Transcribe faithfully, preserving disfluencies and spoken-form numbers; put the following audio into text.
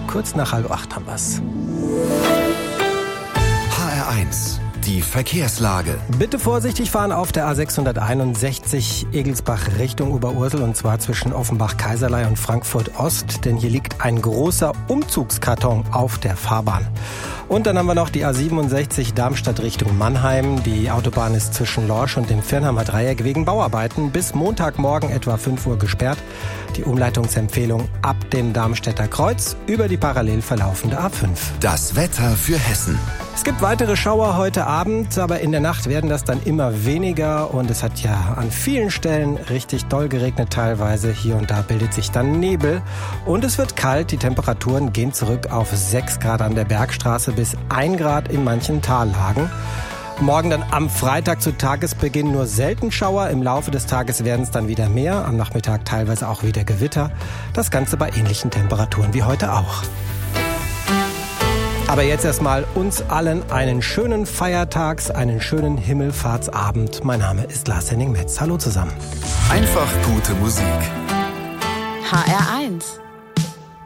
Kurz nach halb acht haben wir's. H R eins, die Verkehrslage. Bitte vorsichtig fahren auf der A sechshunderteinundsechzig Egelsbach Richtung Oberursel, und zwar zwischen Offenbach-Kaiserlei und Frankfurt-Ost, denn hier liegt ein großer Umzugskarton auf der Fahrbahn. Und dann haben wir noch die A siebenundsechzig Darmstadt Richtung Mannheim. Die Autobahn ist zwischen Lorsch und dem Firnheimer Dreieck wegen Bauarbeiten bis Montagmorgen etwa fünf Uhr gesperrt. Die Umleitungsempfehlung ab dem Darmstädter Kreuz über die parallel verlaufende A fünf. Das Wetter für Hessen. Es gibt weitere Schauer heute Abend, aber in der Nacht werden das dann immer weniger. Und es hat ja an vielen Stellen richtig doll geregnet teilweise. Hier und da bildet sich dann Nebel. Und es wird kalt. Die Temperaturen gehen zurück auf sechs Grad an der Bergstraße bis ein Grad in manchen Tallagen. Morgen dann am Freitag zu Tagesbeginn nur selten Schauer. Im Laufe des Tages werden es dann wieder mehr. Am Nachmittag teilweise auch wieder Gewitter. Das Ganze bei ähnlichen Temperaturen wie heute auch. Aber jetzt erstmal uns allen einen schönen Feiertags-, einen schönen Himmelfahrtsabend. Mein Name ist Lars Henning Metz. Hallo zusammen. Einfach gute Musik. H R eins